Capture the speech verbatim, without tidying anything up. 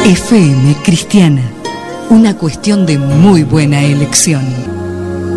F M Cristiana, una cuestión de muy buena elección.